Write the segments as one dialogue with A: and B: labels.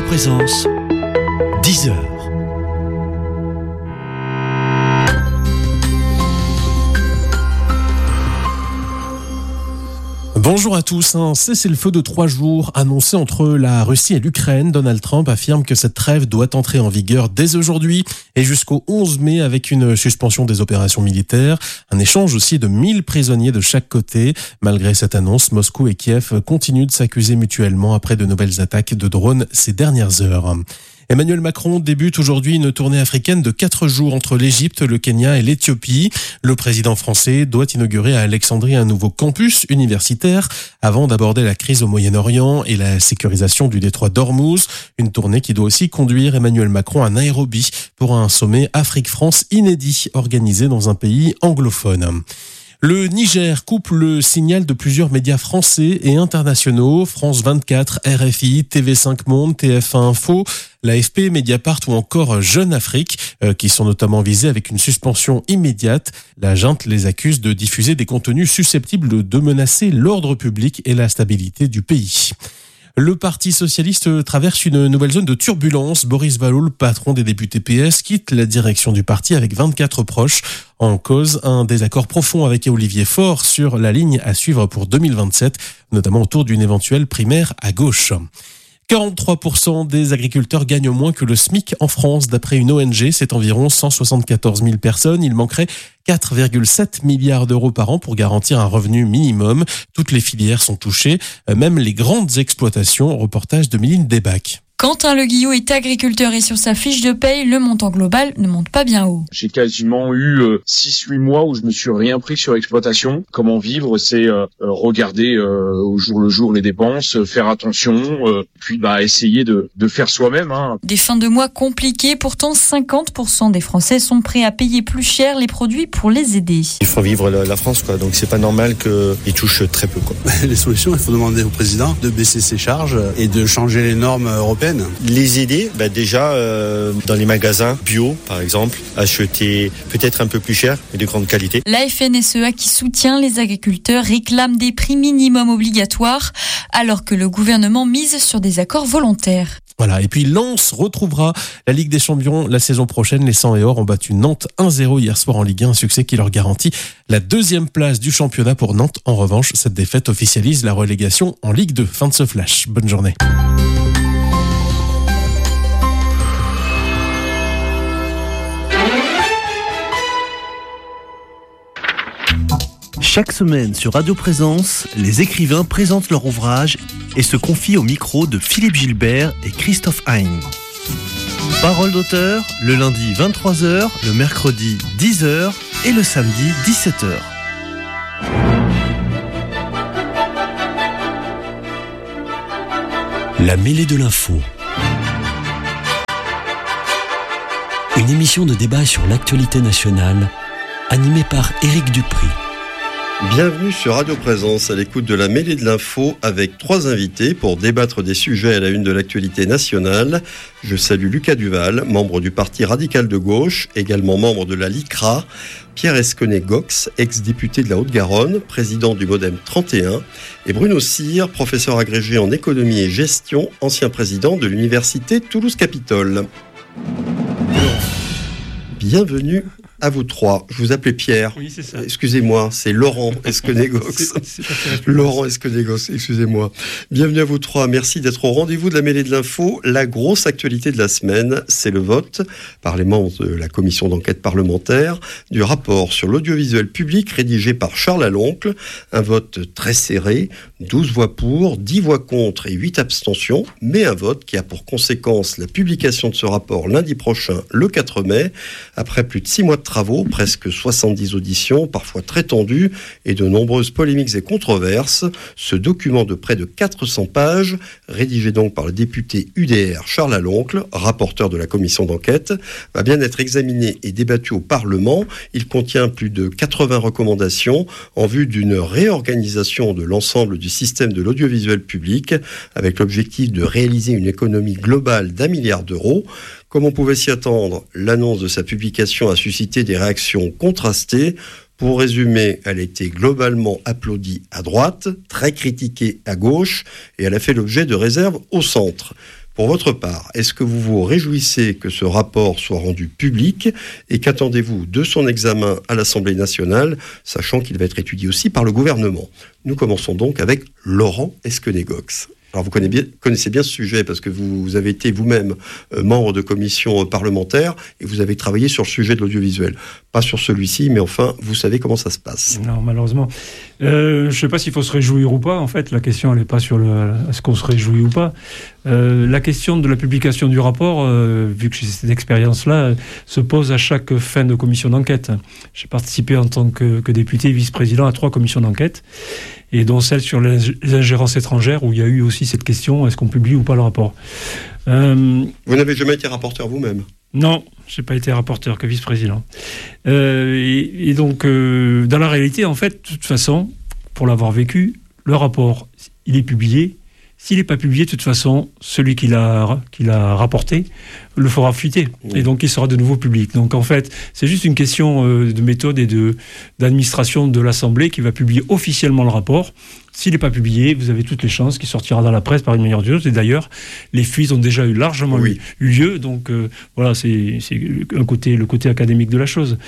A: Présence, 10 heures.
B: Bonjour à tous. Un cessez-le-feu de 3 jours annoncé entre la Russie et l'Ukraine. Donald Trump affirme que cette trêve doit entrer en vigueur dès aujourd'hui et jusqu'au 11 mai avec une suspension des opérations militaires. Un échange aussi de 1000 prisonniers de chaque côté. Malgré cette annonce, Moscou et Kiev continuent de s'accuser mutuellement après de nouvelles attaques de drones ces dernières heures. Emmanuel Macron débute aujourd'hui une tournée africaine de 4 jours entre l'Égypte, le Kenya et l'Éthiopie. Le président français doit inaugurer à Alexandrie un nouveau campus universitaire avant d'aborder la crise au Moyen-Orient et la sécurisation du détroit d'Ormuz. Une tournée qui doit aussi conduire Emmanuel Macron à Nairobi pour un sommet Afrique-France inédit organisé dans un pays anglophone. Le Niger coupe le signal de plusieurs médias français et internationaux, France 24, RFI, TV5 Monde, TF1 Info, l'AFP, Mediapart ou encore Jeune Afrique, qui sont notamment visés avec une suspension immédiate. La junte les accuse de diffuser des contenus susceptibles de menacer l'ordre public et la stabilité du pays. Le Parti socialiste traverse une nouvelle zone de turbulence. Boris Vallaud, patron des députés PS, quitte la direction du parti avec 24 proches. En cause, un désaccord profond avec Olivier Faure sur la ligne à suivre pour 2027, notamment autour d'une éventuelle primaire à gauche. 43% des agriculteurs gagnent moins que le SMIC en France. D'après une ONG, c'est environ 174 000 personnes. Il manquerait 4,7 milliards d'euros par an pour garantir un revenu minimum. Toutes les filières sont touchées, même les grandes exploitations. Reportage de Méline Debac.
C: Quentin Le Guillot est agriculteur et sur sa fiche de paye, le montant global ne monte pas bien haut.
D: J'ai quasiment eu 6-8 mois où je me suis rien pris sur exploitation. Comment vivre, c'est regarder au jour le jour les dépenses, faire attention, puis essayer de faire soi-même.
C: Des fins de mois compliquées, pourtant 50% des Français sont prêts à payer plus cher les produits pour les aider.
E: Il faut vivre la France, quoi. Donc c'est pas normal qu'ils touchent très peu, quoi.
F: Les solutions, il faut demander au président de baisser ses charges et de changer les normes européennes.
E: Les aider, déjà dans les magasins bio, par exemple, acheter peut-être un peu plus cher mais de grande qualité.
C: La FNSEA qui soutient les agriculteurs réclame des prix minimums obligatoires alors que le gouvernement mise sur des accords volontaires.
B: Voilà, et puis Lens retrouvera la Ligue des Champions la saison prochaine. Les 100 et or ont battu Nantes 1-0 hier soir en Ligue 1, un succès qui leur garantit la 2e place du championnat pour Nantes. En revanche, cette défaite officialise la relégation en Ligue 2. Fin de ce flash. Bonne journée.
A: Chaque semaine sur Radio Présence, les écrivains présentent leur ouvrage et se confient au micro de Philippe Gilbert et Christophe Hein. Parole d'auteur, le lundi 23h, le mercredi 10h et le samedi 17h. La mêlée de l'info. Une émission de débat sur l'actualité nationale, animée par Éric Dupry.
G: Bienvenue sur Radio Présence, à l'écoute de la mêlée de l'info avec 3 invités pour débattre des sujets à la une de l'actualité nationale. Je salue Lucas Duval, membre du Parti radical de gauche, également membre de la LICRA, Pierre Esconnet-Gox, ex-député de la Haute-Garonne, président du Modem 31, et Bruno Cyr, professeur agrégé en économie et gestion, ancien président de l'université Toulouse-Capitole. Bienvenue à vous 3. Je vous appelais Pierre.
H: Oui, c'est ça.
G: Excusez-moi, c'est Laurent Esconnet-Gox. Laurent Esconnet-Gox, excusez-moi. Bienvenue à vous 3. Merci d'être au rendez-vous de la mêlée de l'info. La grosse actualité de la semaine, c'est le vote par les membres de la commission d'enquête parlementaire du rapport sur l'audiovisuel public rédigé par Charles Aloncle. Un vote très serré, 12 voix pour, 10 voix contre et 8 abstentions, mais un vote qui a pour conséquence la publication de ce rapport lundi prochain, le 4 mai, après plus de 6 mois de travaux, presque 70 auditions, parfois très tendues, et de nombreuses polémiques et controverses. Ce document de près de 400 pages, rédigé donc par le député UDR Charles Aloncle, rapporteur de la commission d'enquête, va bien être examiné et débattu au Parlement. Il contient plus de 80 recommandations en vue d'une réorganisation de l'ensemble du système de l'audiovisuel public, avec l'objectif de réaliser une économie globale d'1 milliard d'euros. Comme on pouvait s'y attendre, l'annonce de sa publication a suscité des réactions contrastées. Pour résumer, elle a été globalement applaudie à droite, très critiquée à gauche, et elle a fait l'objet de réserves au centre. Pour votre part, est-ce que vous vous réjouissez que ce rapport soit rendu public et qu'attendez-vous de son examen à l'Assemblée nationale, sachant qu'il va être étudié aussi par le gouvernement? Nous commençons donc avec Laurent Esquenet-Gox. Alors vous connaissez bien ce sujet parce que vous avez été vous-même membre de commission parlementaire et vous avez travaillé sur le sujet de l'audiovisuel. Pas sur celui-ci, mais enfin, vous savez comment ça se passe.
H: Non, malheureusement. Je ne sais pas s'il faut se réjouir ou pas. En fait, la question, elle n'est pas sur est-ce qu'on se réjouit ou pas. La question de la publication du rapport, vu que j'ai cette expérience-là, se pose à chaque fin de commission d'enquête. J'ai participé en tant que député vice-président à 3 commissions d'enquête, et dont celle sur les ingérences étrangères, où il y a eu aussi cette question, est-ce qu'on publie ou pas le rapport.
G: Vous n'avez jamais été rapporteur vous-même?
H: Non, je n'ai pas été rapporteur, que vice-président. Et donc, dans la réalité, en fait, de toute façon, pour l'avoir vécu, le rapport, il est publié. S'il n'est pas publié, de toute façon, celui qui l'a rapporté le fera fuiter. Et donc, il sera de nouveau public. Donc, en fait, c'est juste une question de méthode et d'administration de l'Assemblée qui va publier officiellement le rapport. S'il n'est pas publié, vous avez toutes les chances qu'il sortira dans la presse par une manière ou d'une autre. Et d'ailleurs, les fuites ont déjà largement eu lieu. Donc, voilà, c'est le côté académique de la chose.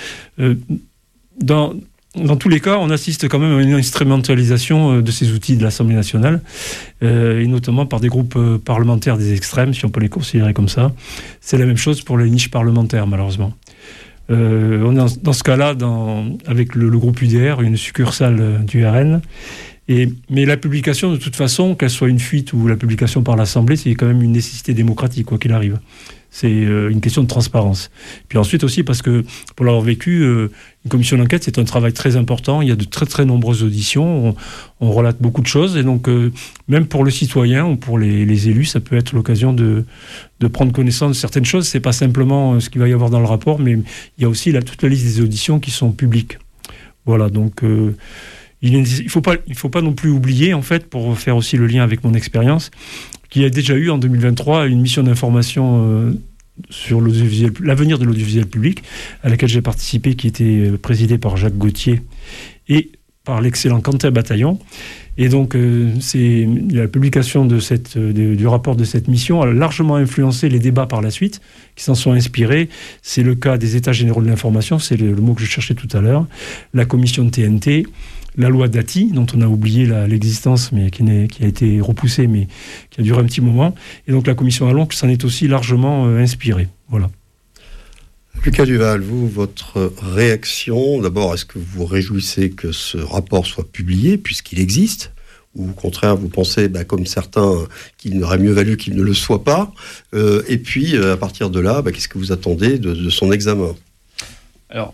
H: Dans tous les cas, on assiste quand même à une instrumentalisation de ces outils de l'Assemblée nationale, et notamment par des groupes parlementaires des extrêmes, si on peut les considérer comme ça. C'est la même chose pour les niches parlementaires, malheureusement. On est dans ce cas-là, avec le groupe UDR, une succursale du RN. Mais la publication, de toute façon, qu'elle soit une fuite ou la publication par l'Assemblée, c'est quand même une nécessité démocratique, quoi qu'il arrive. C'est une question de transparence. Puis ensuite aussi, parce que pour l'avoir vécu, une commission d'enquête, c'est un travail très important. Il y a de très très nombreuses auditions. On relate beaucoup de choses. Et donc, même pour le citoyen ou pour les élus, ça peut être l'occasion de prendre connaissance de certaines choses. C'est pas simplement ce qu'il va y avoir dans le rapport, mais il y a aussi toute la liste des auditions qui sont publiques. Voilà, donc... il faut pas non plus oublier, en fait, pour faire aussi le lien avec mon expérience, qu'il y a déjà eu en 2023 une mission d'information sur l'avenir de l'audiovisuel public, à laquelle j'ai participé, qui était présidée par Jacques Gauthier et par l'excellent Quentin Bataillon. Et donc, la publication du rapport de cette mission a largement influencé les débats par la suite, qui s'en sont inspirés. C'est le cas des États généraux de l'information, c'est le mot que je cherchais tout à l'heure, la commission de TNT, la loi Dati, dont on a oublié l'existence, mais qui a été repoussée, mais qui a duré un petit moment. Et donc la commission Allon s'en est aussi largement inspirée. Voilà.
G: Lucas Duval, vous, votre réaction, d'abord, est-ce que vous vous réjouissez que ce rapport soit publié, puisqu'il existe, ou au contraire, vous pensez, comme certains, qu'il n'aurait mieux valu qu'il ne le soit pas, et puis, à partir de là, qu'est-ce que vous attendez de son examen? Alors,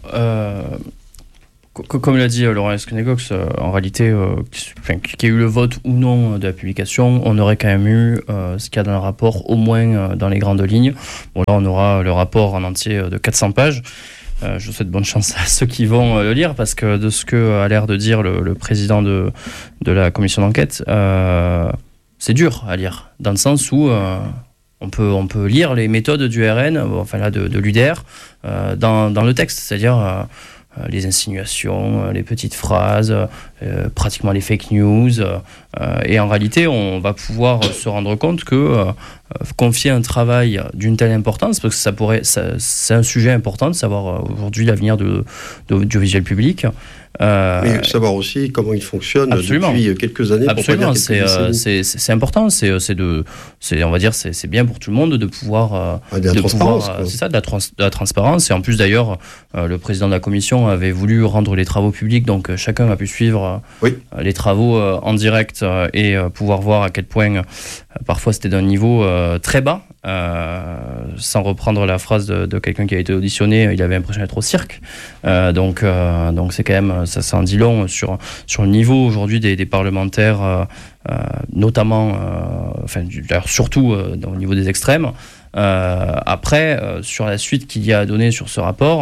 I: comme l'a dit Laurent Esquenet-Gox, en réalité, qu'il y ait eu le vote ou non de la publication, on aurait quand même eu ce qu'il y a dans le rapport, au moins dans les grandes lignes. Bon, là, on aura le rapport en entier de 400 pages. Je vous souhaite bonne chance à ceux qui vont le lire, parce que de ce que a l'air de dire le président de la commission d'enquête, c'est dur à lire, dans le sens où on peut lire les méthodes du RN, enfin là de l'UDR, dans le texte, c'est-à-dire les insinuations, les petites phrases, pratiquement les fake news. Et en réalité, on va pouvoir se rendre compte que confier un travail d'une telle importance, parce que c'est un sujet important de savoir aujourd'hui l'avenir de l'audiovisuel public.
G: Mais savoir aussi comment il fonctionne depuis quelques années.
I: Absolument, c'est important. On va dire, c'est bien pour tout le monde de pouvoir.
G: De la transparence.
I: C'est ça, de la transparence. Et en plus, d'ailleurs, le président de la commission avait voulu rendre les travaux publics, donc chacun a pu suivre les travaux en direct et pouvoir voir à quel point parfois c'était d'un niveau très bas. Sans reprendre la phrase de quelqu'un qui a été auditionné, il avait l'impression d'être au cirque. Donc c'est quand même, ça en dit long sur le niveau aujourd'hui des parlementaires, notamment, surtout au niveau des extrêmes. Après, sur la suite qu'il y a à donner sur ce rapport,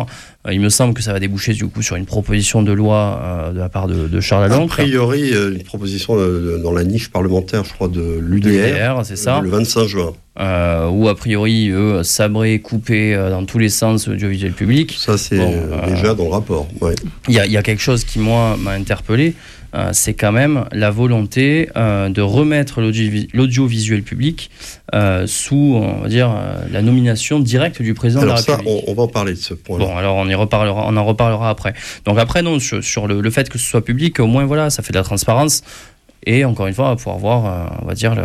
I: Il me semble que ça va déboucher du coup sur une proposition de loi de la part de Charles Lalonde.
G: A priori, une proposition dans la niche parlementaire, je crois, de l'UDR,
I: c'est ça.
G: Le 25 juin.
I: Où a priori, eux, sabrer, couper dans tous les sens l'audiovisuel public.
G: Ça, c'est déjà dans le rapport. Ouais.
I: Il y a quelque chose qui, moi, m'a interpellé. C'est quand même la volonté de remettre l'audiovisuel public sous, on va dire, la nomination directe du président de la République.
G: Alors ça, on va en parler de ce point-là.
I: Bon, alors on en reparlera après. Donc après, non, sur le fait que ce soit public, au moins, voilà, ça fait de la transparence. Et encore une fois, on va pouvoir voir, on va dire,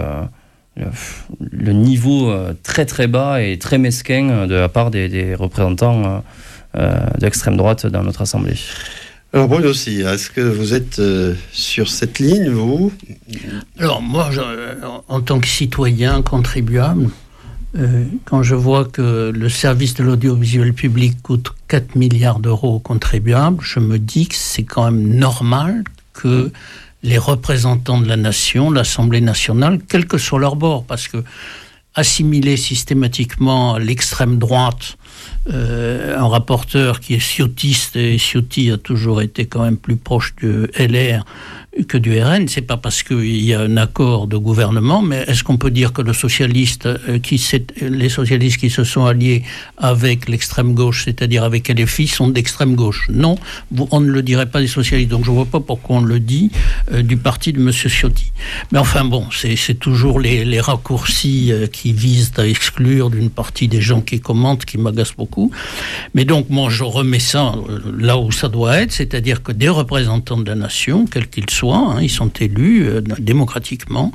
I: le niveau très très bas et très mesquin de la part des représentants d'extrême droite dans notre Assemblée.
G: Alors Bruno aussi, est-ce que vous êtes sur cette ligne, vous ?
J: Alors moi, en tant que citoyen contribuable, quand je vois que le service de l'audiovisuel public coûte 4 milliards d'euros aux contribuables, je me dis que c'est quand même normal que les représentants de la nation, l'Assemblée nationale, quel que soit leur bord, parce que assimiler systématiquement l'extrême droite, un rapporteur qui est ciotiste, et Ciotti a toujours été quand même plus proche du LR que du RN, c'est pas parce qu'il y a un accord de gouvernement, mais est-ce qu'on peut dire que les socialistes qui se sont alliés avec l'extrême gauche, c'est-à-dire avec LFI, sont d'extrême gauche ? Non, on ne le dirait pas des socialistes, donc je vois pas pourquoi on le dit du parti de M. Ciotti. Mais enfin bon, c'est toujours les raccourcis qui visent à exclure d'une partie des gens qui commentent, qui m'agacent beaucoup. Mais donc moi je remets ça là où ça doit être, c'est-à-dire que des représentants de la nation, quels qu'ils soient, ils sont élus démocratiquement,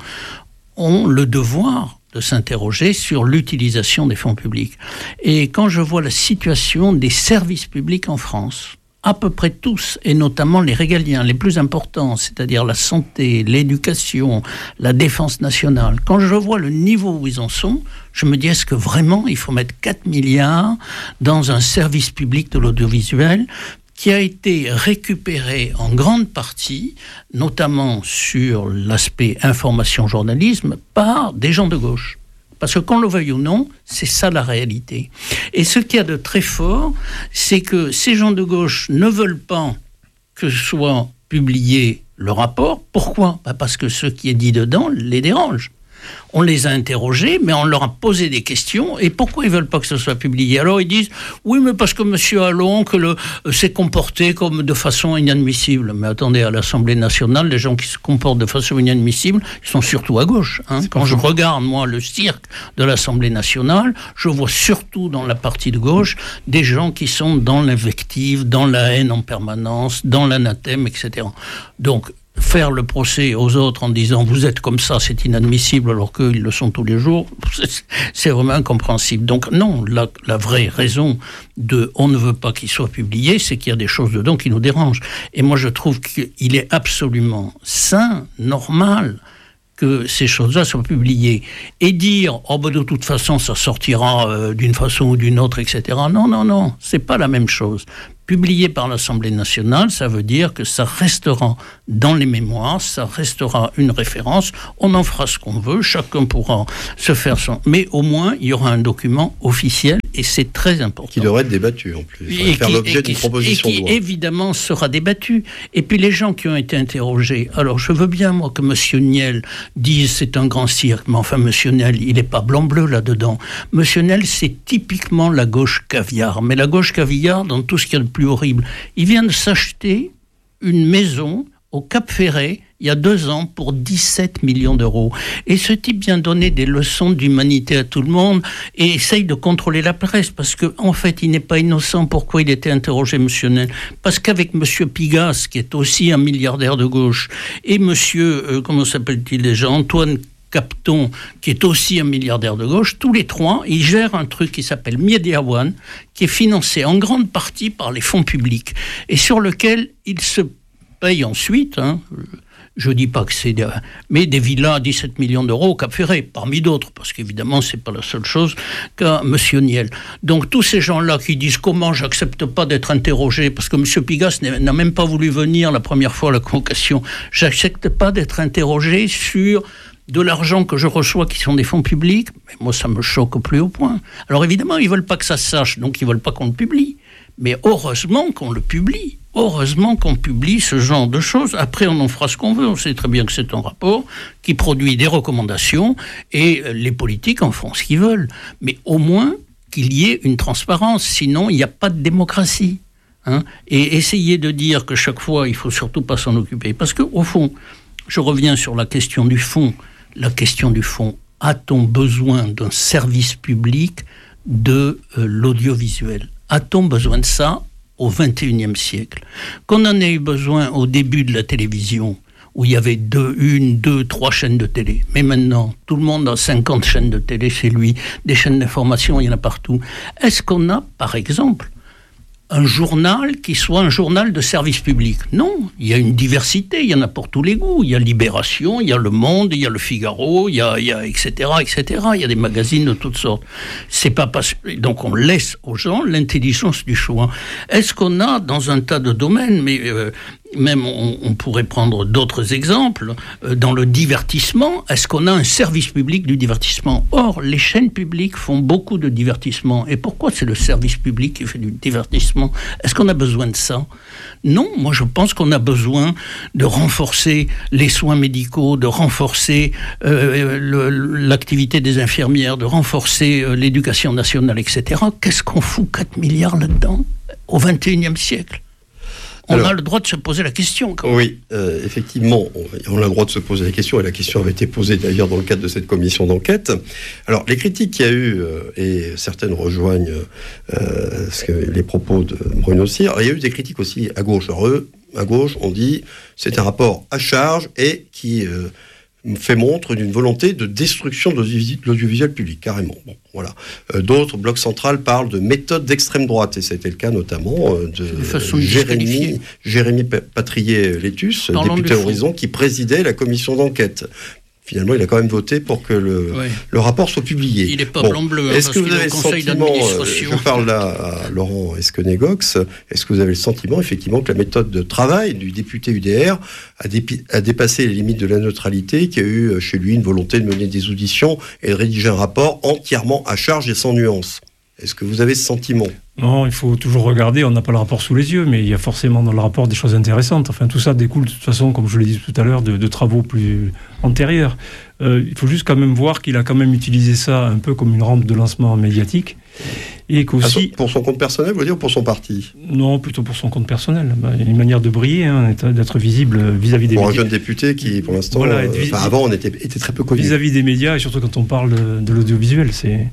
J: ont le devoir de s'interroger sur l'utilisation des fonds publics. Et quand je vois la situation des services publics en France, à peu près tous, et notamment les régaliens, les plus importants, c'est-à-dire la santé, l'éducation, la défense nationale, quand je vois le niveau où ils en sont, je me dis, est-ce que vraiment il faut mettre 4 milliards dans un service public de l'audiovisuel qui a été récupéré en grande partie, notamment sur l'aspect information-journalisme, par des gens de gauche. Parce que qu'on le veuille ou non, c'est ça la réalité. Et ce qu'il y a de très fort, c'est que ces gens de gauche ne veulent pas que soit publié le rapport. Pourquoi ? Parce que ce qui est dit dedans les dérange. On les a interrogés, mais on leur a posé des questions. Et pourquoi ils ne veulent pas que ce soit publié ? Alors ils disent, oui, mais parce que M. Allon s'est comporté comme de façon inadmissible. Mais attendez, à l'Assemblée nationale, les gens qui se comportent de façon inadmissible, ils sont surtout à gauche. Quand je regarde, moi, le cirque de l'Assemblée nationale, je vois surtout dans la partie de gauche des gens qui sont dans l'invective, dans la haine en permanence, dans l'anathème, etc. Donc, faire le procès aux autres en disant vous êtes comme ça, c'est inadmissible, alors qu'ils le sont tous les jours, c'est vraiment incompréhensible. Donc non, la vraie raison de on ne veut pas qu'il soit publié, c'est qu'il y a des choses dedans qui nous dérangent. Et moi je trouve qu'il est absolument sain, normal, que ces choses-là soient publiées. Et dire oh ben de toute façon ça sortira d'une façon ou d'une autre, etc. Non, c'est pas la même chose. Publié par l'Assemblée nationale, ça veut dire que ça restera dans les mémoires, ça restera une référence, on en fera ce qu'on veut, chacun pourra se faire son... Mais au moins, il y aura un document officiel, et c'est très important.
G: Qui devrait être débattu, en plus. Ça va faire l'objet d'une proposition de loi.
J: Et qui, évidemment, sera débattu. Et puis, les gens qui ont été interrogés, alors je veux bien, moi, que M. Niel dise c'est un grand cirque, mais enfin, M. Niel, il n'est pas blanc-bleu là-dedans. M. Niel, c'est typiquement la gauche caviar. Mais la gauche caviar, dans tout ce qu'il y a de plus horrible. Il vient de s'acheter une maison au Cap-Ferret il y a 2 ans pour 17 millions d'euros. Et ce type vient donner des leçons d'humanité à tout le monde et essaye de contrôler la presse parce qu'en fait, il n'est pas innocent. Pourquoi il était interrogé, M. Niel ? Parce qu'avec M. Pigasse, qui est aussi un milliardaire de gauche, et M. comment s'appelle-t-il déjà, Antoine Capton, qui est aussi un milliardaire de gauche, tous les trois, ils gèrent un truc qui s'appelle Media One, qui est financé en grande partie par les fonds publics, et sur lequel ils se payent ensuite, je dis pas que c'est mais des villas à 17 millions d'euros au Cap-Ferret, parmi d'autres, parce qu'évidemment, c'est pas la seule chose qu'a M. Niel. Donc, tous ces gens-là qui disent comment j'accepte pas d'être interrogé, parce que M. Pigasse n'a même pas voulu venir la première fois à la convocation, j'accepte pas d'être interrogé sur de l'argent que je reçois qui sont des fonds publics, mais moi ça me choque au plus haut point. Alors évidemment ils veulent pas que ça se sache, donc ils veulent pas qu'on le publie. Mais heureusement qu'on le publie. Heureusement qu'on publie ce genre de choses. Après, on en fera ce qu'on veut. On sait très bien que c'est un rapport qui produit des recommandations et les politiques en font ce qu'ils veulent. Mais au moins qu'il y ait une transparence. Sinon, il n'y a pas de démocratie. Et essayer de dire que chaque fois, il ne faut surtout pas s'en occuper. Parce qu'au fond, je reviens sur la question du fond. La question du fond, a-t-on besoin d'un service public de l'audiovisuel ? A-t-on besoin de ça au XXIe siècle ? Qu'on en ait eu besoin au début de la télévision, où il y avait 2, 3 chaînes de télé. Mais maintenant, tout le monde a 50 chaînes de télé chez lui, des chaînes d'information, il y en a partout. Est-ce qu'on a, par exemple, un journal qui soit un journal de service public ? Non, il y a une diversité, il y en a pour tous les goûts. Il y a Libération, il y a Le Monde, il y a Le Figaro, il y a etc., etc. Il y a des magazines de toutes sortes. C'est pas donc on laisse aux gens l'intelligence du choix. Est-ce qu'on a dans un tas de domaines, mais même on pourrait prendre d'autres exemples, dans le divertissement, est-ce qu'on a un service public du divertissement ? Or, les chaînes publiques font beaucoup de divertissement. Et pourquoi c'est le service public qui fait du divertissement ? Est-ce qu'on a besoin de ça ? Non, moi je pense qu'on a besoin de renforcer les soins médicaux, de renforcer l'activité des infirmières, de renforcer l'éducation nationale, etc. Qu'est-ce qu'on fout 4 milliards là-dedans au XXIe siècle ? On a le droit de se poser la question.
G: Oui, effectivement, on a le droit de se poser la question, et la question avait été posée d'ailleurs dans le cadre de cette commission d'enquête. Alors, les critiques qu'il y a eu, et certaines rejoignent les propos de Bruno Cyr, il y a eu des critiques aussi à gauche. Alors, à gauche, on dit c'est un rapport à charge et qui fait montre d'une volonté de destruction de l'audiovisuel public, carrément. Bon, voilà. D'autres, Bloc Central, parlent de méthode d'extrême droite, et c'était le cas notamment de Jérémy Patrier-Létus, député Horizon, qui présidait la commission d'enquête. Finalement, il a quand même voté pour que le rapport soit publié.
J: Il n'est pas blanc-bleu.
G: Est-ce que vous avez le sentiment, je parle là à Laurent Esquenet-Gox, est-ce que vous avez le sentiment, effectivement, que la méthode de travail du député UDR a dépassé les limites de la neutralité, qu'il y a eu chez lui une volonté de mener des auditions et de rédiger un rapport entièrement à charge et sans nuance ? Est-ce que vous avez ce sentiment ?
H: Non, il faut toujours regarder, on n'a pas le rapport sous les yeux, mais il y a forcément dans le rapport des choses intéressantes. Enfin, tout ça découle de toute façon, comme je l'ai dit tout à l'heure, de travaux plus antérieurs. Il faut juste quand même voir qu'il a quand même utilisé ça un peu comme une rampe de lancement médiatique. Et qu'aussi...
G: pour son compte personnel, vous voulez dire, ou pour son parti ?
H: Non, plutôt pour son compte personnel. Il y a une manière de briller, d'être visible vis-à-vis des médias.
G: Pour un jeune député qui, pour l'instant, avant, on était très peu connu.
H: Vis-à-vis des médias, et surtout quand on parle de l'audiovisuel.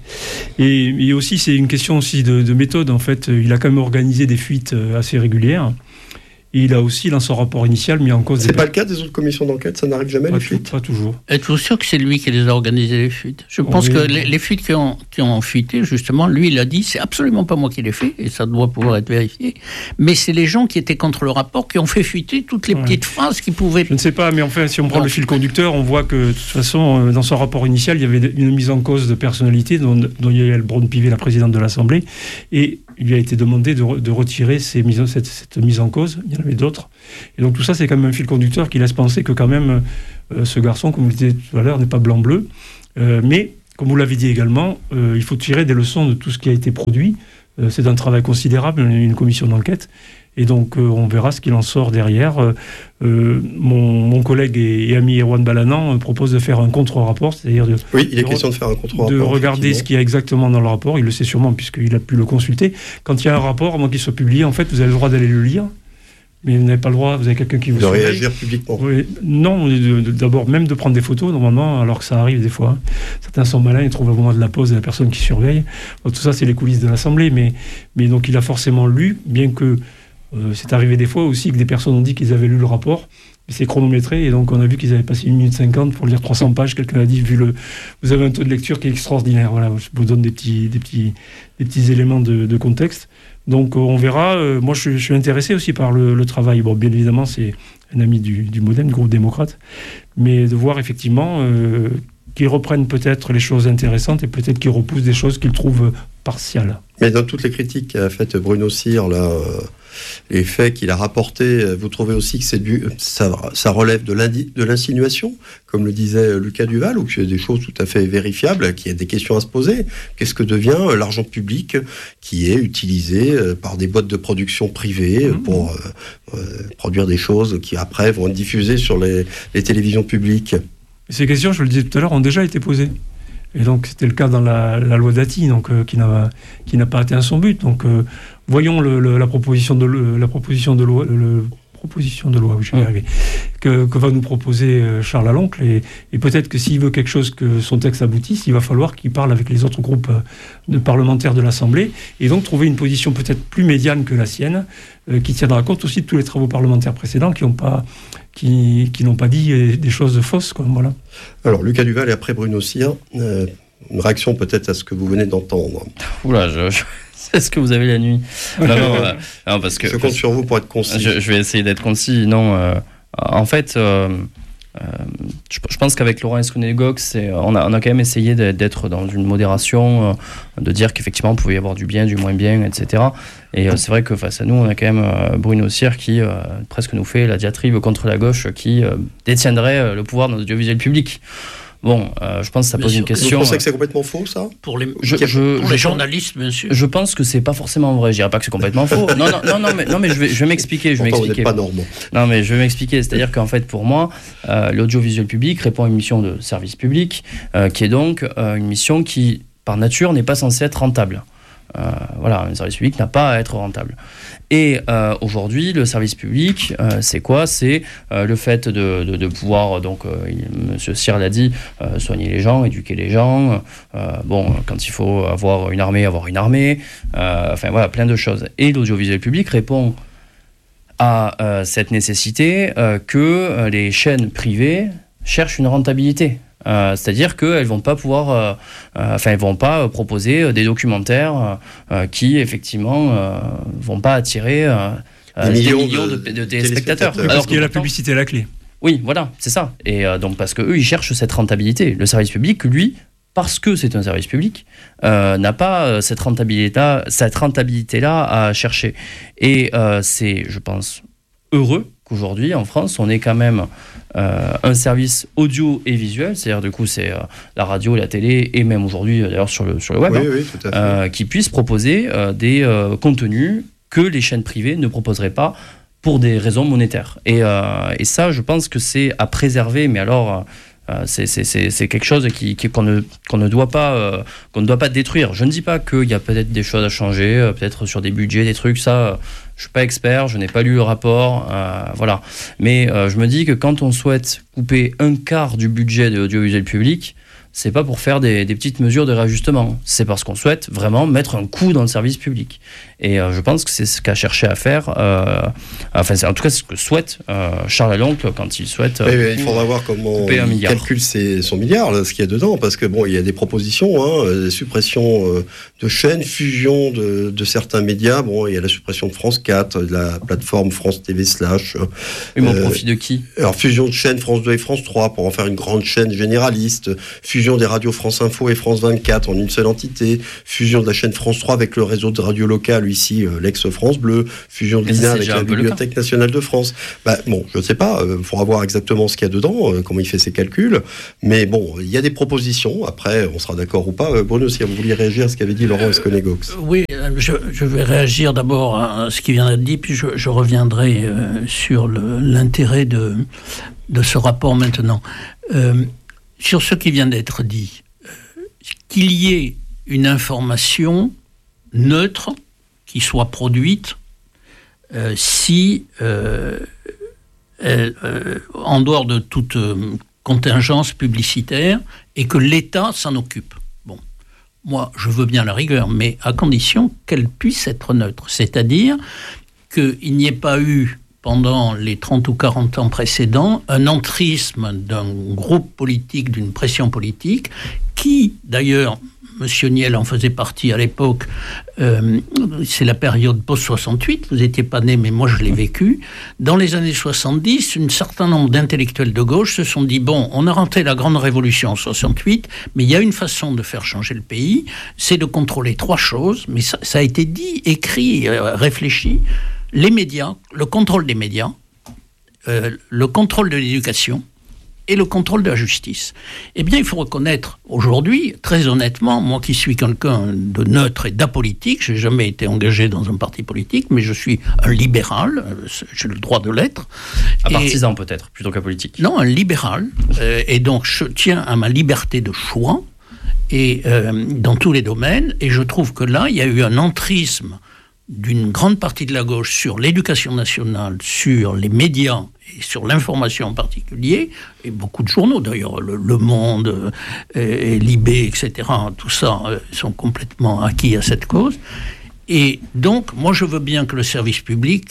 H: Et aussi, c'est une question aussi de méthode. En fait, il a quand même organisé des fuites assez régulières. Et il a aussi, dans son rapport initial, mis en cause...
G: C'est pas le cas des autres commissions d'enquête, ça n'arrive jamais, les fuites ?
H: Pas toujours.
J: Êtes-vous sûr que c'est lui qui les a organisées, les fuites ? Je pense que les fuites qui ont fuité, justement, lui, il a dit, c'est absolument pas moi qui l'ai fait, et ça doit pouvoir être vérifié, mais c'est les gens qui étaient contre le rapport qui ont fait fuiter toutes les petites phrases qui pouvaient...
H: Je ne sais pas, mais enfin, si on prend le fil conducteur, on voit que, de toute façon, dans son rapport initial, il y avait une mise en cause de personnalité, dont Yael Braun-Pivet, la présidente de l'Assemblée, et il lui a été demandé de retirer cette mise en cause. Il y en avait d'autres. Et donc tout ça, c'est quand même un fil conducteur qui laisse penser que quand même ce garçon, comme vous le disiez tout à l'heure, n'est pas blanc-bleu. Mais, comme vous l'avez dit également, il faut tirer des leçons de tout ce qui a été produit. C'est un travail considérable, une commission d'enquête. Et donc on verra ce qu'il en sort derrière. Mon collègue et ami Erwan Balanan propose de faire un contre-rapport, c'est-à-dire
G: question de faire un contre-rapport,
H: de regarder ce qu'il y a exactement dans le rapport. Il le sait sûrement puisqu'il a pu le consulter. Quand il y a un rapport, avant qu'il soit publié, en fait, vous avez le droit d'aller le lire. Mais vous n'avez pas le droit, vous avez quelqu'un qui vous
G: de surveille. Réagir publiquement.
H: Oui, non, d'abord même de prendre des photos, normalement, alors que ça arrive des fois. Certains sont malins, ils trouvent au moment de la pause de la personne qui surveille. Donc, tout ça, c'est les coulisses de l'Assemblée. Mais donc, il a forcément lu, bien que c'est arrivé des fois aussi que des personnes ont dit qu'ils avaient lu le rapport. Mais c'est chronométré, et donc on a vu qu'ils avaient passé 1 minute 50 pour lire 300 pages. Quelqu'un a dit, vous avez un taux de lecture qui est extraordinaire. Voilà, je vous donne des petits éléments de contexte. Donc on verra. Moi, je suis intéressé aussi par le travail. Bon, bien évidemment, c'est un ami du MoDem, du groupe démocrate. Mais de voir effectivement qu'ils reprennent peut-être les choses intéressantes et peut-être qu'ils repoussent des choses qu'ils trouvent partiales.
G: Mais dans toutes les critiques qu'a faites Bruno Cyr, là, les faits qu'il a rapportés, vous trouvez aussi que ça relève de l'insinuation, comme le disait Lucas Duval, ou qu'il y a des choses tout à fait vérifiables, qu'il y a des questions à se poser. Qu'est-ce que devient l'argent public qui est utilisé par des boîtes de production privées pour produire des choses qui après vont être diffusées sur les télévisions publiques? Ces
H: questions, je le disais tout à l'heure, ont déjà été posées. Et donc c'était le cas dans la loi Dati, donc qui n'a pas atteint son but. Donc voyons la proposition de loi, oui, je vais y arriver, que va nous proposer Charles Laloncle, et peut-être que s'il veut quelque chose, que son texte aboutisse, il va falloir qu'il parle avec les autres groupes de parlementaires de l'Assemblée, et donc trouver une position peut-être plus médiane que la sienne, qui tiendra compte aussi de tous les travaux parlementaires précédents qui n'ont pas dit des choses fausses, quoi, voilà. Alors, Lucas Duval et après Bruno Cyr, une réaction peut-être à ce que vous venez d'entendre.
I: Oula, est-ce que vous avez la nuit? Non, parce que...
G: Je compte sur vous pour être concis.
I: Je vais essayer d'être concis. Non, en fait... je pense qu'avec Laurent Escudé-Gox, on a quand même essayé d'être dans une modération, de dire qu'effectivement on pouvait y avoir du bien, du moins bien, etc. Et c'est vrai que face à nous, on a quand même Bruno Cyr qui presque nous fait la diatribe contre la gauche qui détiendrait le pouvoir dans l'audiovisuel public. Bon, je pense que ça pose une question.
G: Vous pensez que c'est complètement faux, ça?
J: Pour les journalistes, bien sûr.
I: Je pense que c'est pas forcément vrai. Je dirais pas que c'est complètement faux. Non, mais je vais m'expliquer.
G: Vous n'êtes pas normand.
I: Non, mais je vais m'expliquer. C'est-à-dire qu'en fait, pour moi, l'audiovisuel public répond à une mission de service public, qui est donc une mission qui, par nature, n'est pas censée être rentable. Voilà, un service public n'a pas à être rentable. Et aujourd'hui, le service public, c'est quoi? C'est le fait de pouvoir, donc, M. Cyr l'a dit, soigner les gens, éduquer les gens. Quand il faut avoir une armée. Enfin, voilà, plein de choses. Et l'audiovisuel public répond à cette nécessité que les chaînes privées cherchent une rentabilité. C'est-à-dire qu'elles vont pas pouvoir, elles vont pas proposer des documentaires qui effectivement vont pas attirer des millions de téléspectateurs.
H: Parce qu'il y a la publicité à la clé.
I: Oui, voilà, c'est ça. Et donc parce que eux, ils cherchent cette rentabilité. Le service public, lui, parce que c'est un service public, n'a pas cette rentabilité-là à chercher. Et c'est, je pense, heureux qu'aujourd'hui, en France, on ait quand même un service audio et visuel, c'est-à-dire du coup c'est la radio, la télé et même aujourd'hui d'ailleurs sur le web,
G: oui, tout à fait.
I: Qui puisse proposer des contenus que les chaînes privées ne proposeraient pas pour des raisons monétaires. Et ça, je pense que c'est à préserver, mais alors... c'est quelque chose qu'on ne doit pas détruire. Je ne dis pas qu'il y a peut-être des choses à changer, peut-être sur des budgets, des trucs, ça, je ne suis pas expert, je n'ai pas lu le rapport, voilà. Mais je me dis que quand on souhaite couper un quart du budget de l'audiovisuel public, c'est pas pour faire des petites mesures de réajustement, c'est parce qu'on souhaite vraiment mettre un coup dans le service public. Et je pense que c'est ce qu'a cherché à faire, c'est en tout cas ce que souhaite Charles Laloncle quand il souhaite
G: il faudra voir comment il calcule son milliard, là, ce qu'il y a dedans, parce que bon, il y a des propositions, des suppressions de chaînes, fusion de certains médias, bon, il y a la suppression de France 4, de la plateforme France TV /.
I: Mais au profit de qui?
G: Alors fusion de chaînes France 2 et France 3 pour en faire une grande chaîne généraliste, fusion des radios France Info et France 24 en une seule entité, fusion de la chaîne France 3 avec le réseau de radio locale, ici l'ex-France Bleu, fusion de l'INA avec la Bibliothèque nationale de France. Bon, je ne sais pas, il faudra voir exactement ce qu'il y a dedans, comment il fait ses calculs, mais bon, il y a des propositions, après on sera d'accord ou pas. Bruno, si vous vouliez réagir à ce qu'avait dit Laurent Escudé-Gox.
J: Oui, je vais réagir d'abord à ce qui vient d'être dit, puis je reviendrai sur l'intérêt de ce rapport maintenant. Sur ce qui vient d'être dit, qu'il y ait une information neutre qui soit produite en dehors de toute contingence publicitaire et que l'État s'en occupe. Bon, moi, je veux bien la rigueur, mais à condition qu'elle puisse être neutre. C'est-à-dire qu'il n'y ait pas eu, pendant les 30 ou 40 ans précédents, un entrisme d'un groupe politique, d'une pression politique, qui, d'ailleurs, Monsieur Niel en faisait partie à l'époque, c'est la période post-68, vous n'étiez pas né, mais moi je l'ai vécu. Dans les années 70, un certain nombre d'intellectuels de gauche se sont dit, bon, on a rentré la grande révolution en 68, mais il y a une façon de faire changer le pays, c'est de contrôler 3 choses, mais ça a été dit, écrit, réfléchi, les médias, le contrôle des médias, le contrôle de l'éducation, et le contrôle de la justice. Eh bien, il faut reconnaître aujourd'hui, très honnêtement, moi qui suis quelqu'un de neutre et d'apolitique, je n'ai jamais été engagé dans un parti politique, mais je suis un libéral, j'ai le droit de l'être.
I: Un partisan peut-être, plutôt qu'un politique.
J: Non, un libéral, et donc je tiens à ma liberté de choix, et dans tous les domaines, et je trouve que là, il y a eu un entrisme d'une grande partie de la gauche sur l'éducation nationale, sur les médias et sur l'information en particulier, et beaucoup de journaux d'ailleurs, Le Monde, et Libé, etc., tout ça sont complètement acquis à cette cause. Et donc, moi je veux bien que le service public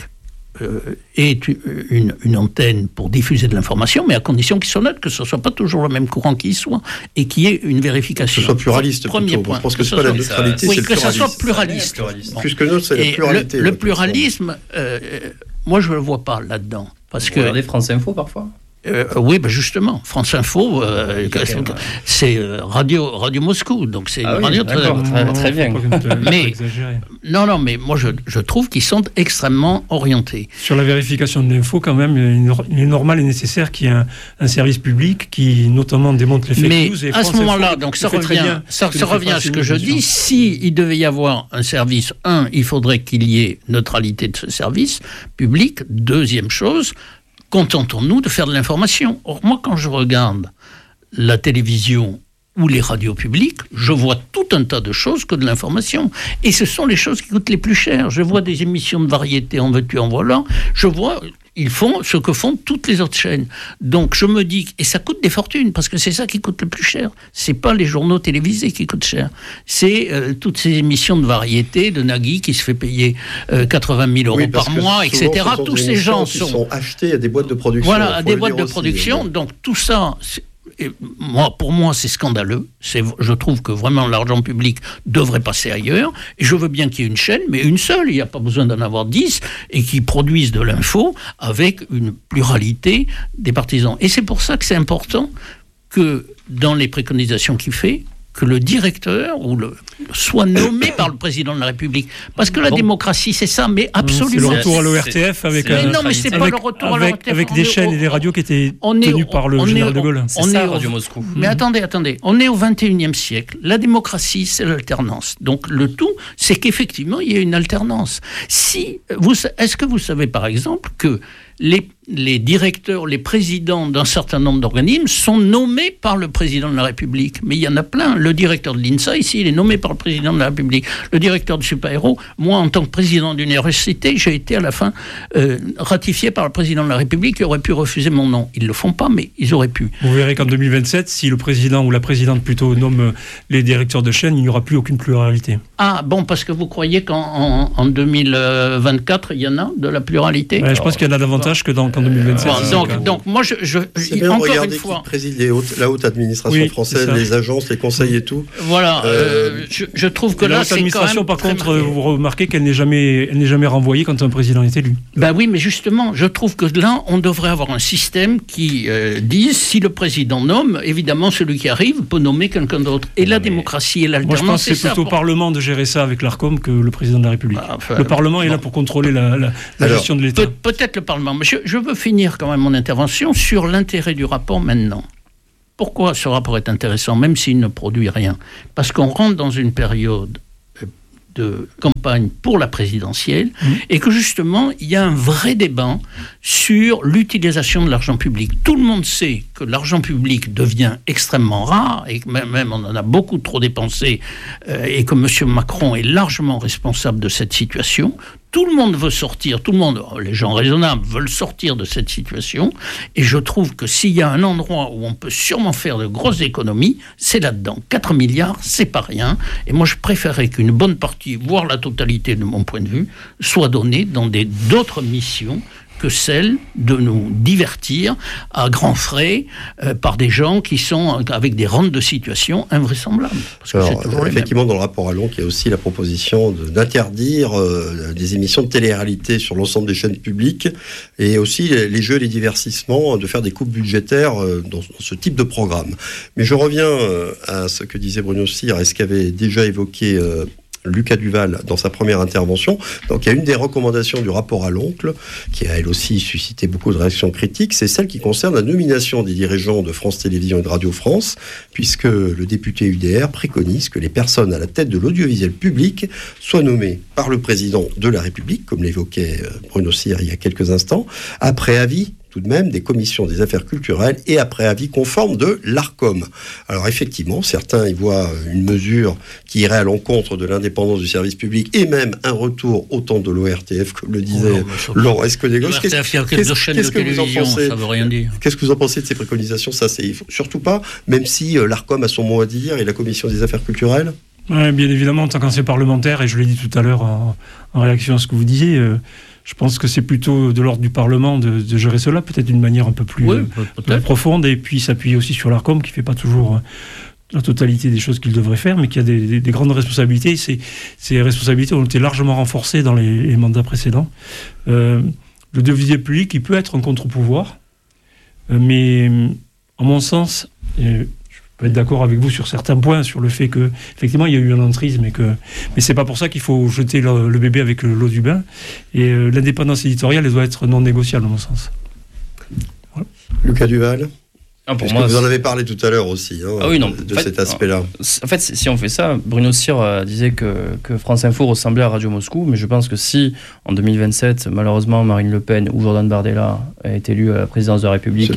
J: ait une antenne pour diffuser de l'information, mais à condition qu'il soit neutre, que ce ne soit pas toujours le même courant qui y soit, et qu'il y ait une vérification.
G: Que ce soit pluraliste.
J: Premier
G: plutôt.
J: point.
G: Je pense que ce n'est pas la neutralité, c'est le pluralisme.
J: Que ce soit pluraliste.
G: Bon. Plus que neutre, c'est la pluralité.
J: Le pluralisme, moi je ne le vois pas là-dedans. Parce que
I: regardez France Info parfois.
J: Oui, ben justement, France Info, c'est Radio Moscou, donc c'est une radio
I: très bien.
J: Mais non, mais moi je trouve qu'ils sont extrêmement orientés.
H: Sur la vérification de l'info, quand même, il est normal et nécessaire qu'il y ait un service public qui, notamment, démontre les fake news.
J: Mais à ce moment-là, donc ça revient à ce que je dis. Si il devait y avoir un service, il faudrait qu'il y ait neutralité de ce service public. Deuxième chose, contentons-nous de faire de l'information. Or, moi, quand je regarde la télévision ou les radios publiques, je vois tout un tas de choses que de l'information. Et ce sont les choses qui coûtent les plus chères. Je vois des émissions de variété, en veux-tu, en voilà. Je vois, ils font ce que font toutes les autres chaînes. Donc, je me dis, et ça coûte des fortunes, parce que c'est ça qui coûte le plus cher. C'est pas les journaux télévisés qui coûtent cher. C'est toutes ces émissions de variété, de Nagui, qui se fait payer 80 000 € par mois, etc. Tous ces gens sont
G: achetés à des boîtes de production.
J: Voilà, à des boîtes de production. Donc, tout ça... Et pour moi, c'est scandaleux. Je trouve que vraiment l'argent public devrait passer ailleurs. Et je veux bien qu'il y ait une chaîne, mais une seule. Il n'y a pas besoin d'en avoir 10 et qui produisent de l'info avec une pluralité des partisans. Et c'est pour ça que c'est important que dans les préconisations qu'il fait, que le directeur soit nommé par le président de la République. Parce que la démocratie, c'est ça, mais absolument.
H: C'est le retour à l'ORTF avec...
J: non, mais c'est pas le retour à l'ORTF.
H: Avec des chaînes et des radios qui étaient tenues par le général de Gaulle.
I: C'est ça, Radio Moscou.
J: Mais attendez. On est au 21e siècle. La démocratie, c'est l'alternance. Donc, le tout, c'est qu'effectivement, il y a une alternance. Est-ce que vous savez, par exemple, que les directeurs, les présidents d'un certain nombre d'organismes sont nommés par le président de la République? Mais il y en a plein. Le directeur de l'INSA, ici, il est nommé par le président de la République. Le directeur de Super-Héros, moi, en tant que président d'une université, j'ai été à la fin ratifié par le président de la République qui aurait pu refuser mon nom. Ils ne le font pas, mais ils auraient pu.
H: Vous verrez qu'en 2027, si le président ou la présidente plutôt nomme les directeurs de chaîne, il n'y aura plus aucune pluralité.
J: Ah, bon, parce que vous croyez qu'en 2024, il y en a de la pluralité?
H: Je pense qu'il y en a davantage que qu'en 2027.
J: Donc moi,
G: c'est bien encore une fois, qui préside la haute administration française, les agences, les conseils et tout.
J: Voilà, je trouve que là, c'est
H: l'administration, par contre, vous remarquez qu'elle n'est jamais renvoyée quand un président est élu.
J: Ben oui, mais justement, je trouve que là, on devrait avoir un système qui dise, si le président nomme, évidemment, celui qui arrive peut nommer quelqu'un d'autre. Et la démocratie et l'alternance,
H: moi, je pense que c'est plutôt au Parlement de gérer ça avec l'ARCOM que le président de la République. Le Parlement est là pour contrôler la gestion de l'État.
J: Peut-être le Parlement, mais je veux finir quand même mon intervention sur l'intérêt du rapport maintenant. Pourquoi ce rapport est intéressant, même s'il ne produit rien? Parce qu'on rentre dans une période de campagne pour la présidentielle et que justement, il y a un vrai débat sur l'utilisation de l'argent public. Tout le monde sait que l'argent public devient extrêmement rare et que même on en a beaucoup trop dépensé et que M. Macron est largement responsable de cette situation. Tout le monde veut sortir, les gens raisonnables veulent sortir de cette situation, et je trouve que s'il y a un endroit où on peut sûrement faire de grosses économies, c'est là-dedans. 4 milliards, c'est pas rien, et moi je préférerais qu'une bonne partie, voire la totalité de mon point de vue, soit donnée dans d'autres missions que celle de nous divertir à grands frais par des gens qui sont avec des rentes de situation invraisemblables. Parce que
G: alors,
J: c'est toujours
G: effectivement, dans le rapport Alloncle, il y a aussi la proposition d'interdire des émissions de télé-réalité sur l'ensemble des chaînes publiques et aussi les jeux et les divertissements, de faire des coupes budgétaires dans ce type de programme. Mais je reviens à ce que disait Bruno Cyr et ce qu'avait déjà évoqué Lucas Duval dans sa première intervention. Donc il y a une des recommandations du rapport Alloncle qui a elle aussi suscité beaucoup de réactions critiques, c'est celle qui concerne la nomination des dirigeants de France Télévisions et de Radio France, puisque le député UDR préconise que les personnes à la tête de l'audiovisuel public soient nommées par le président de la République, comme l'évoquait Bruno Cyr il y a quelques instants, après avis tout de même des commissions des affaires culturelles et après avis conforme de l'ARCOM. Alors effectivement, certains y voient une mesure qui irait à l'encontre de l'indépendance du service public et même un retour au temps de l'ORTF, comme le disait Laurent Escudegos. Qu'est-ce que vous en pensez ?
J: Ça veut rien dire.
G: Qu'est-ce que vous en pensez de ces préconisations ? Ça, c'est surtout pas, même si l'ARCOM a son mot à dire et la commission des affaires culturelles.
H: Ouais, bien évidemment, en tant qu'ancien parlementaire, et je l'ai dit tout à l'heure en réaction à ce que vous disiez, je pense que c'est plutôt de l'ordre du Parlement de gérer cela, peut-être d'une manière un peu plus profonde, et puis s'appuyer aussi sur l'ARCOM, qui ne fait pas toujours la totalité des choses qu'il devrait faire, mais qui a des grandes responsabilités. Ces responsabilités ont été largement renforcées dans les mandats précédents. L'audiovisuel public, il peut être un contre-pouvoir, mais en mon sens... Je peux être d'accord avec vous sur certains points, sur le fait que effectivement il y a eu un entrisme, mais c'est pas pour ça qu'il faut jeter le bébé avec l'eau du bain. Et l'indépendance éditoriale, elle doit être non négociable, à mon sens. Voilà.
G: Lucas Duval.
I: Pour moi,
G: vous en avez parlé tout à l'heure aussi, cet aspect-là.
I: En fait, si on fait ça, Bruno Cyr disait que France Info ressemblait à Radio Moscou, mais je pense que si, en 2027, malheureusement, Marine Le Pen ou Jordan Bardella est élu à la présidence de la République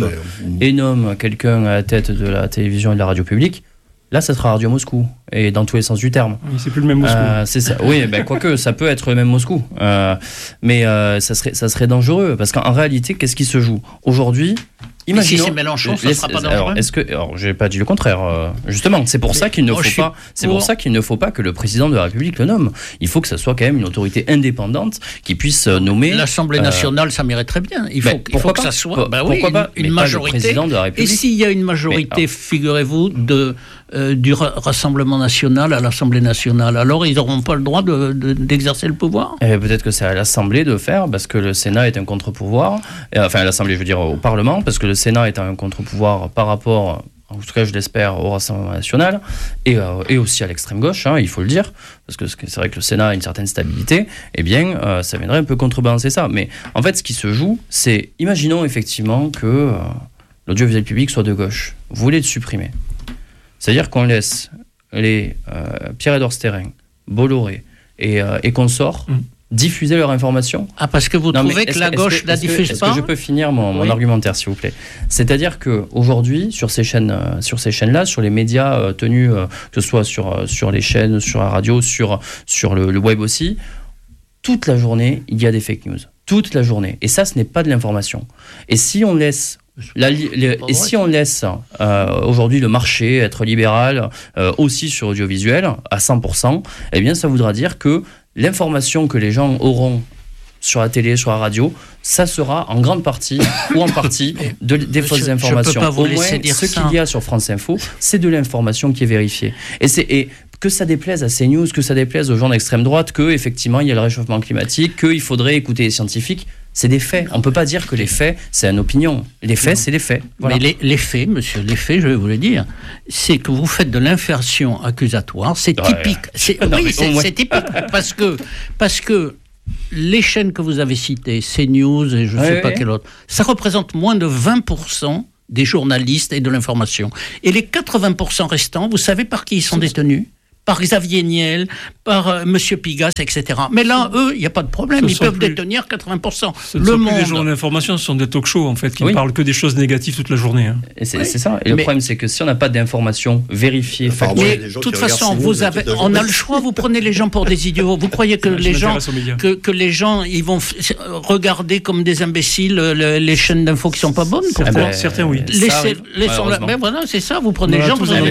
I: et nomme quelqu'un à la tête de la télévision et de la radio publique, là, ça sera Radio Moscou, et dans tous les sens du terme.
H: Oui, c'est plus le même Moscou.
I: C'est ça. Oui, quoique, ça peut être le même Moscou. Mais ça serait dangereux, parce qu'en réalité, qu'est-ce qui se joue ? Aujourd'hui, imaginons,
J: si c'est Mélenchon, ça ne sera pas dangereux.
I: Alors, j'ai pas dit le contraire. Justement, c'est pour ça qu'il ne faut pas. C'est pour ça qu'il ne faut pas que le président de la République le nomme. Il faut que ça soit quand même une autorité indépendante qui puisse nommer.
J: L'Assemblée nationale, ça m'irait très bien. Il faut que ça soit. Une majorité.
I: Le président de la République.
J: Et s'il y a une majorité, figurez-vous, du Rassemblement national à l'Assemblée nationale, alors ils n'auront pas le droit d'exercer le pouvoir.
I: Peut-être que c'est à l'Assemblée de faire, parce que le Sénat est un contre-pouvoir. Enfin, à l'Assemblée, je veux dire au Parlement, parce que le Sénat est un contre-pouvoir par rapport, en tout cas je l'espère, au Rassemblement national et aussi à l'extrême gauche, il faut le dire, parce que c'est vrai que le Sénat a une certaine stabilité, ça viendrait un peu contrebalancer ça. Mais en fait, ce qui se joue, c'est, imaginons effectivement que l'audiovisuel public soit de gauche. Vous voulez le supprimer. C'est-à-dire qu'on laisse les Pierre-Édouard Stérin, Bolloré et consorts diffuser leur information.
J: Parce que vous trouvez que la gauche la diffuse pas ?
I: Est-ce que je peux finir mon argumentaire, s'il vous plaît ? C'est-à-dire qu'aujourd'hui, sur ces chaînes-là, sur les médias tenus, que ce soit sur les chaînes, sur la radio, sur le web aussi, toute la journée, il y a des fake news. Toute la journée. Et ça, ce n'est pas de l'information. Et si on laisse... aujourd'hui le marché être libéral aussi sur l'audiovisuel à 100%, ça voudra dire que l'information que les gens auront sur la télé, sur la radio, ça sera en grande partie ou en partie des fausses informations. Au moins, ce qu'il y a sur France Info, c'est de l'information qui est vérifiée. Et que ça déplaise à CNews, que ça déplaise aux gens d'extrême droite, qu'effectivement il y a le réchauffement climatique, qu'il faudrait écouter les scientifiques, c'est des faits. On ne peut pas dire que les faits, c'est une opinion. Les faits, c'est les faits. Voilà.
J: Mais les faits, monsieur, les faits, je vais vous le dire, c'est que vous faites de l'inversion accusatoire. C'est typique. C'est typique. Parce que les chaînes que vous avez citées, CNews et je ne sais pas quelle autre, ça représente moins de 20% des journalistes et de l'information. Et les 80% restants, vous savez par qui ils sont détenus ? Par Xavier Niel, par Monsieur Pigasse, etc. Mais là, eux, il n'y a pas de problème. Ils peuvent détenir 80%.
H: Le Monde. Les journaux d'information, ce sont des talk-shows, en fait, qui ne parlent que des choses négatives toute la journée.
I: Et c'est ça. Et le problème, c'est que si on n'a pas d'informations vérifiées,
J: de toute façon, on a le choix. Vous prenez les gens pour des idiots. Vous croyez que les gens, ils vont regarder comme des imbéciles les chaînes d'infos qui ne sont pas bonnes ? Pourquoi ?
H: Certains, oui.
J: Voilà, c'est ça. Vous prenez les gens pour des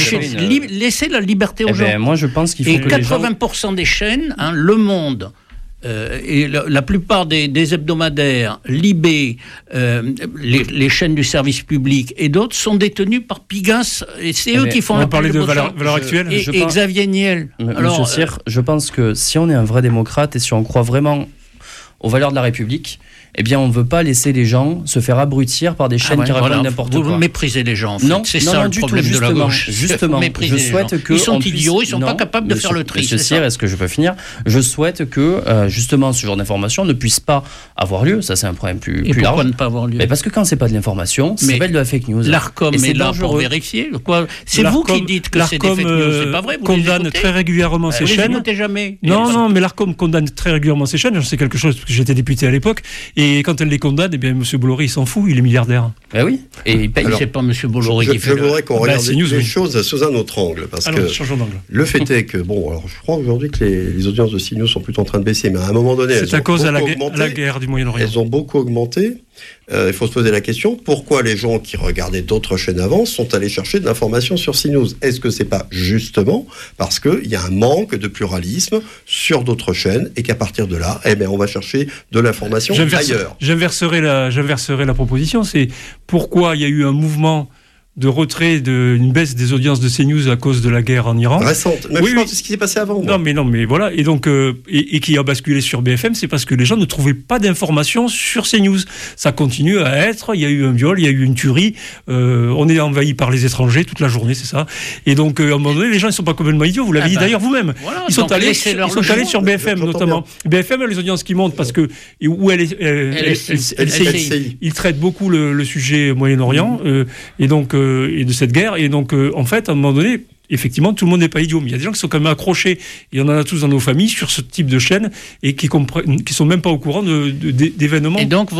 J: imbéciles. Laissez la liberté aux gens.
I: Moi, je pense qu'il faut
J: que 80% des chaînes, Le Monde, et la plupart des hebdomadaires, Libé, les chaînes du service public et d'autres sont détenus par Pigasse, et c'est eux qui font
H: on parlait de valeur actuelle.
J: Et Xavier Niel.
I: Alors, Monsieur Cyr, je pense que si on est un vrai démocrate et si on croit vraiment aux valeurs de la République, eh bien, on ne veut pas laisser les gens se faire abrutir par des chaînes qui racontent n'importe quoi.
J: Vous méprisez les gens, en fait.
I: Non,
J: c'est ça le problème de la gauche.
I: Justement, je souhaite que...
J: Ils sont idiots, ils ne sont pas capables de faire le tri.
I: Monsieur Cyr, est-ce que je peux finir ? Je souhaite que, justement, ce genre d'information ne puisse pas avoir lieu. Ça, c'est un problème plus large.
J: Et pourquoi ne pas avoir lieu ?
I: Parce que quand c'est pas de l'information, ça s'appelle de la fake news.
J: L'ARCOM est là pour vérifier. C'est vous qui dites que c'est des fake news, c'est pas vrai ? Vous
H: condamne très régulièrement ces chaînes.
J: Vous les écoutez jamais.
H: Non, mais l'ARCOM condamne très régulièrement ces chaînes. J'en sais quelque chose parce que j'étais député à l'époque. Et quand elle les condamne, eh bien, M. Bolloré, il s'en fout, il est milliardaire.
I: Ben oui, et il paye.
J: C'est pas M. Bolloré qui fait.
G: Je voudrais qu'on regarde les choses sous un autre angle. Parce que le fait est que, alors je crois aujourd'hui que les audiences de CNews sont plutôt en train de baisser, mais à un moment donné,
H: c'est à cause de la guerre du Moyen-Orient.
G: Elles ont beaucoup augmenté. Il faut se poser la question, pourquoi les gens qui regardaient d'autres chaînes avant sont allés chercher de l'information sur CNews ? Est-ce que c'est pas justement parce qu'il y a un manque de pluralisme sur d'autres chaînes et qu'à partir de là, on va chercher de l'information ailleurs ?
H: J'inverserai la proposition, c'est pourquoi il y a eu un mouvement de retrait, une baisse des audiences de CNews à cause de la guerre en Iran.
G: Récente. Mais je pense que ce qui s'est passé avant.
H: Non, mais voilà. Et donc, et qui a basculé sur BFM, c'est parce que les gens ne trouvaient pas d'informations sur CNews. Ça continue à être. Il y a eu un viol, il y a eu une tuerie. On est envahi par les étrangers toute la journée, c'est ça. Et donc, à un moment donné, les gens ne sont pas complètement idiots. Vous l'avez dit d'ailleurs vous-même.
J: Voilà,
H: ils sont allés sur BFM notamment. BFM a les audiences qui montent parce que où il traite beaucoup le sujet Moyen-Orient et donc et de cette guerre. Et donc, en fait, à un moment donné, effectivement, tout le monde n'est pas idiot. Mais il y a des gens qui sont quand même accrochés, et on en a tous dans nos familles, sur ce type de chaîne, et qui sont même pas au courant d'événements.
J: Et donc,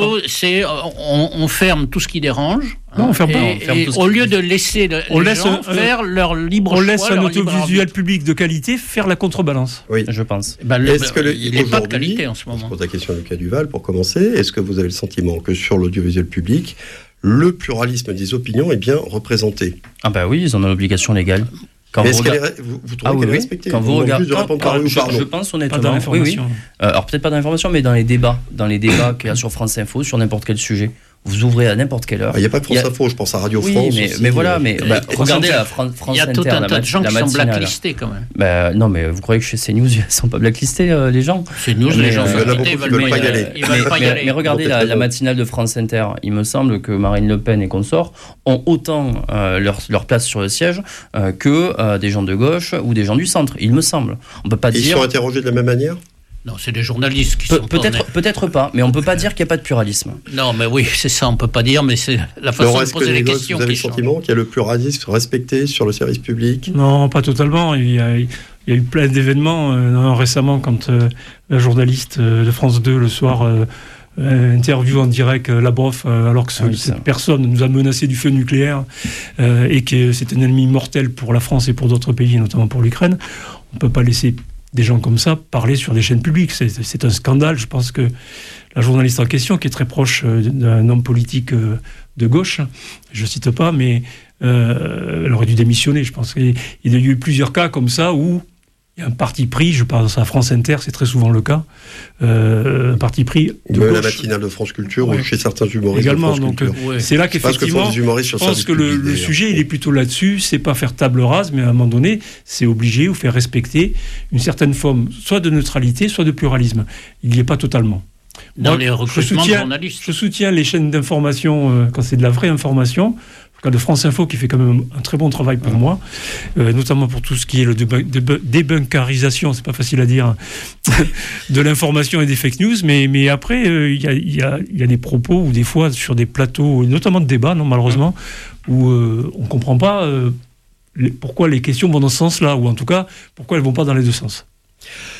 J: on ferme tout ce qui dérange.
H: Non, on ferme pas.
J: Au lieu de laisser les gens faire leur libre choix.
H: On laisse un audiovisuel public de qualité faire la contrebalance.
G: Oui,
I: je pense.
G: Est-ce que
J: il n'est pas de qualité en ce moment.
G: Je pose la question de Lucas Duval pour commencer. Est-ce que vous avez le sentiment que sur l'audiovisuel public, le pluralisme des opinions est bien représenté ?
I: Ah bah oui, ils ont une obligation légale.
G: Est-ce vous trouvez qu'elle est respectée ?
I: Quand vous regardez, je pense honnêtement, oui. Alors peut-être pas d'information, mais dans les débats qu'il y a sur France Info, sur n'importe quel sujet, vous ouvrez à n'importe quelle heure.
G: Il n'y a pas que France Info, je pense à Radio France.
I: Mais voilà, regardez la France Inter.
J: Il y a tout un tas de gens qui sont blacklistés quand même.
I: Non, mais vous croyez que chez CNews, ils ne sont pas blacklistés, les gens ?
J: CNews, les gens
G: veulent pas y aller.
I: Mais regardez la matinale de France Inter. Il me semble que Marine Le Pen et consorts ont autant leur place sur le siège que des gens de gauche ou des gens du centre. Il me semble. On peut pas dire.
G: Ils sont interrogés de la même manière ?
J: Non, c'est des journalistes qui sont
I: peut-être pas, mais on peut pas dire qu'il n'y a pas de pluralisme.
J: Non, mais oui, c'est ça, on peut pas dire, mais c'est la façon de poser les questions.
G: Vous avez le sentiment qu'il y a le pluralisme respecté sur le service public ?
H: Non, pas totalement. Il y a eu plein d'événements récemment quand la journaliste de France 2 le soir interview en direct Lavrov alors que cette personne nous a menacé du feu nucléaire et que c'est un ennemi mortel pour la France et pour d'autres pays, notamment pour l'Ukraine. On peut pas laisser des gens comme ça parler sur des chaînes publiques. C'est un scandale. Je pense que la journaliste en question, qui est très proche d'un homme politique de gauche, je ne cite pas, mais elle aurait dû démissionner, je pense. Il y a eu plusieurs cas comme ça où il y a un parti pris, je pense à France Inter, c'est très souvent le cas, un parti pris de gauche.
G: La matinale de France Culture ou chez certains humoristes
H: également,
G: de France Culture.
H: C'est là qu'effectivement, je pense que le sujet, il est plutôt là-dessus, c'est pas faire table rase, mais à un moment donné, c'est obliger ou faire respecter une certaine forme, soit de neutralité, soit de pluralisme. Il n'y est pas totalement.
J: Dans les recrutements de journalistes.
H: Je soutiens les chaînes d'information quand c'est de la vraie information. Le cas de France Info qui fait quand même un très bon travail pour moi, notamment pour tout ce qui est le débunkarisation, c'est pas facile à dire, de l'information et des fake news, mais après il y a des propos ou des fois sur des plateaux, notamment de débat, malheureusement, où on comprend pas pourquoi les questions vont dans ce sens-là, ou en tout cas pourquoi elles vont pas dans les deux sens.